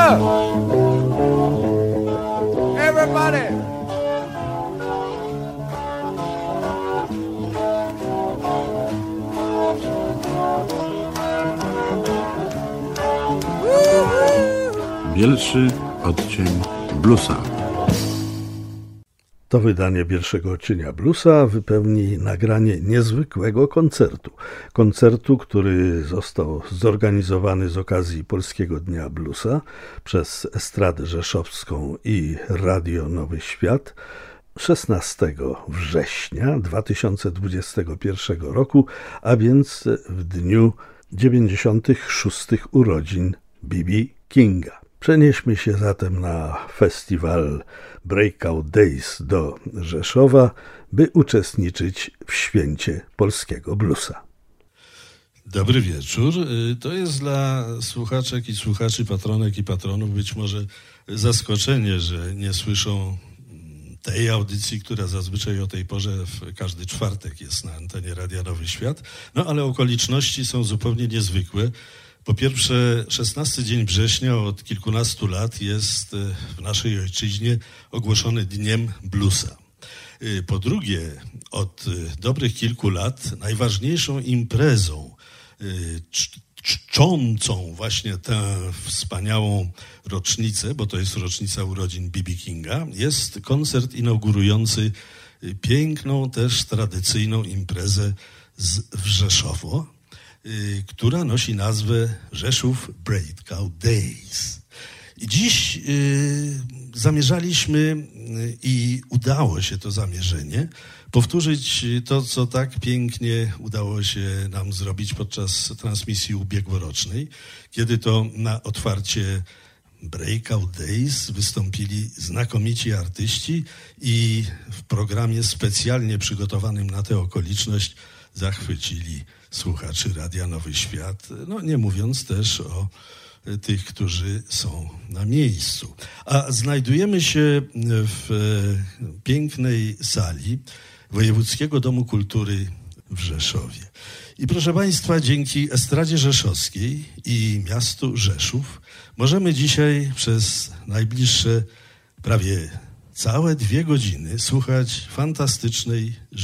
up! Everybody! Bielszy odcień bluesa. To wydanie Bielszego odcienia bluesa wypełni nagranie niezwykłego koncertu, który został zorganizowany z okazji Polskiego Dnia Bluesa przez Estradę Rzeszowską i Radio Nowy Świat 16 września 2021 roku, a więc w dniu 96. urodzin B.B. Kinga. Przenieśmy się zatem na festiwal Breakout Days do Rzeszowa, by uczestniczyć w święcie polskiego bluesa. Dobry wieczór. To jest dla słuchaczek i słuchaczy, patronek i patronów być może zaskoczenie, że nie słyszą tej audycji, która zazwyczaj o tej porze w każdy czwartek jest na antenie Radia Nowy Świat. No ale okoliczności są zupełnie niezwykłe. Po pierwsze, 16 dzień września od kilkunastu lat jest w naszej ojczyźnie ogłoszony Dniem Bluesa. Po drugie, od dobrych kilku lat najważniejszą imprezą czczącą właśnie tę wspaniałą rocznicę, bo to jest rocznica urodzin B.B. Kinga, jest koncert inaugurujący piękną, też tradycyjną imprezę w Rzeszowo, która nosi nazwę Rzeszów Breakout Days. I dziś zamierzaliśmy, i udało się to zamierzenie, powtórzyć to, co tak pięknie udało się nam zrobić podczas transmisji ubiegłorocznej, kiedy to na otwarcie Breakout Days wystąpili znakomici artyści i w programie specjalnie przygotowanym na tę okoliczność zachwycili słuchaczy Radia Nowy Świat, no nie mówiąc też o tych, którzy są na miejscu. A znajdujemy się w pięknej sali Wojewódzkiego Domu Kultury w Rzeszowie. I proszę Państwa, dzięki Estradzie Rzeszowskiej i miastu Rzeszów możemy dzisiaj przez najbliższe prawie całe 2 godziny słuchać fantastycznej